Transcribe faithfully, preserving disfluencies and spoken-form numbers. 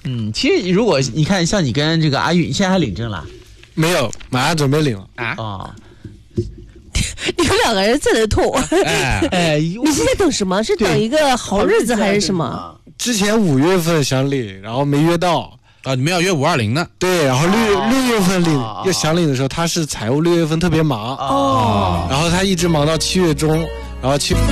嗯，其实如果你看像你跟这个阿玉，你现在还领证了？ 没有，马上准备领了啊。哦你们两个人在那吐， 哎哎， 你是在等什么？是等一个好日子还是什么？ 之前五月份想领，然后没约到啊，你们要约五二零的。 对，然后六六月份领要想领的时候，他是财务六月份特别忙哦， 然后他一直忙到七月中，然后七。